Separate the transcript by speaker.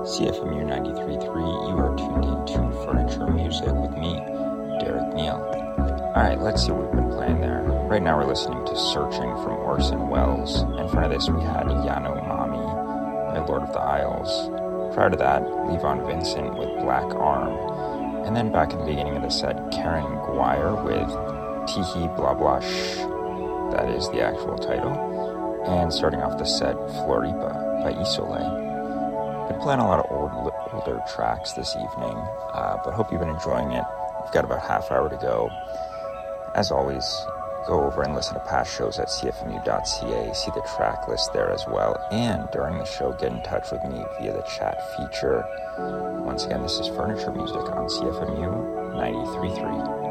Speaker 1: CFMU 93.3, you are tuned into Furniture Music with me, Derek Neal. Alright, let's see what we've been playing there. Right now we're listening to Searching from Orson Welles. In front of this we had Yanomami by Lord of the Isles. Prior to that, Levon Vincent with Black Arm. And then back in the beginning of the set, Karen Guire with Tihi Blah Blah Shh. That is the actual title. And starting off the set, Floripa by Isolé. Been playing a lot of older tracks this evening, but hope you've been enjoying it. We've got about half hour to go. As always, go over and listen to past shows at cfmu.ca. See the track list there as well. And during the show, get in touch with me via the chat feature. Once again, this is Furniture Music on CFMU 93.3.